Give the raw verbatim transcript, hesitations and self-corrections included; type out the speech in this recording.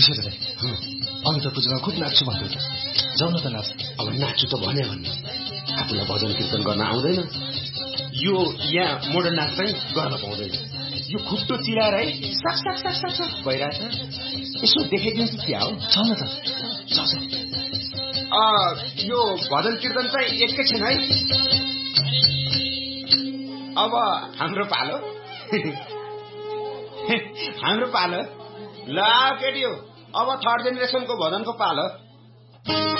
उसो भए अमिता पूजामा खुब नाच्छु भन्दै त जाउँ न त नाच। अब नाच्छु त भने भन्नु आफूलाई भजन कीर्तन गर्न आउँदैन, यो यहाँ मोडर्न नाच चाहिँ गर्न पाउँदैन। यो खुट्टो चिलाएर है साक साक साक साक साक भइरहेछ। यसो देखाइदिन्छु क्या हो। जाउँ न त जाउँ। यो भजन कीर्तन चाहिँ एकैछिन है। अब हाम्रो पालो हाम्रो पालो ल केटी हो, अब थर्ड जेनेरेसनको भजनको पालो।